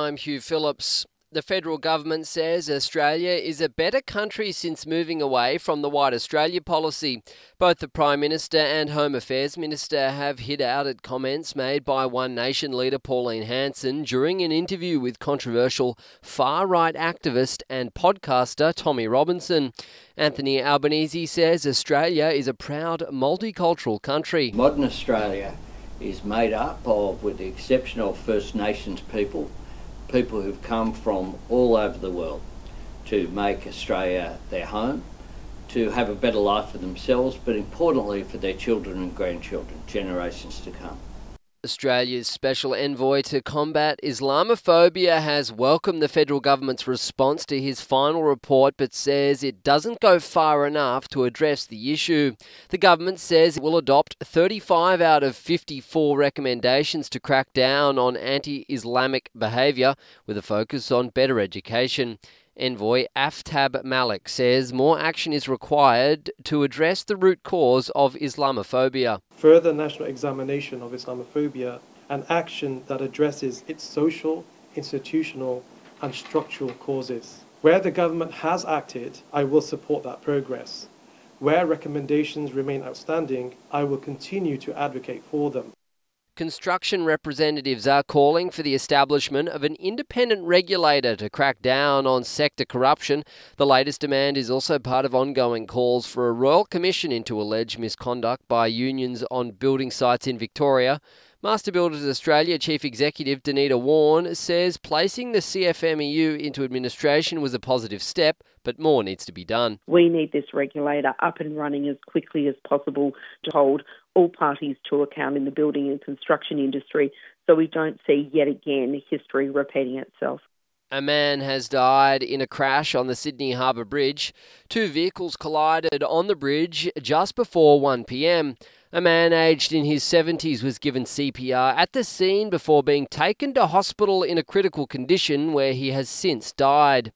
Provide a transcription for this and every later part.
I'm Hugh Phillips. The federal government says Australia is a better country since moving away from the White Australia policy. Both the Prime Minister and Home Affairs Minister have hit out at comments made by One Nation leader Pauline Hanson during an interview with controversial far-right activist and podcaster Tommy Robinson. Anthony Albanese says Australia is a proud multicultural country. Modern Australia is made up of, with the exception of First Nations people who've come from all over the world to make Australia their home, to have a better life for themselves, but importantly for their children and grandchildren, generations to come. Australia's Special Envoy to combat Islamophobia has welcomed the federal government's response to his final report, but says it doesn't go far enough to address the issue. The government says it will adopt 35 out of 54 recommendations to crack down on anti-Islamic behaviour, with a focus on better education. Envoy Aftab Malik says more action is required to address the root cause of Islamophobia. Further national examination of Islamophobia and action that addresses its social, institutional and structural causes. Where the government has acted, I will support that progress. Where recommendations remain outstanding, I will continue to advocate for them. Construction representatives are calling for the establishment of an independent regulator to crack down on sector corruption. The latest demand is also part of ongoing calls for a royal commission into alleged misconduct by unions on building sites in Victoria. Master Builders Australia Chief Executive Danita Warren says placing the CFMEU into administration was a positive step, but more needs to be done. We need this regulator up and running as quickly as possible to hold all parties to account in the building and construction industry so we don't see yet again history repeating itself. A man has died in a crash on the Sydney Harbour Bridge. Two vehicles collided on the bridge just before 1 p.m. A man aged in his 70s was given CPR at the scene before being taken to hospital in a critical condition where he has since died.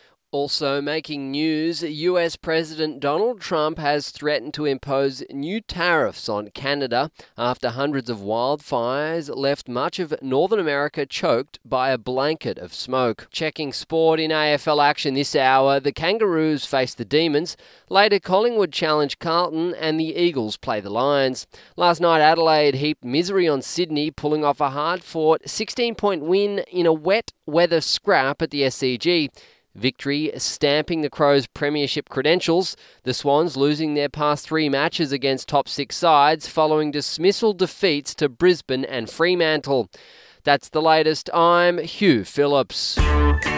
Also making news, US President Donald Trump has threatened to impose new tariffs on Canada after hundreds of wildfires left much of Northern America choked by a blanket of smoke. Checking sport in AFL action this hour, the Kangaroos face the Demons. Later, Collingwood challenge Carlton and the Eagles play the Lions. Last night, Adelaide heaped misery on Sydney, pulling off a hard-fought 16-point win in a wet weather scrap at the SCG. Victory stamping the Crows' premiership credentials, the Swans losing their past three matches against top six sides following dismissal defeats to Brisbane and Fremantle. That's the latest. I'm Hugh Phillips.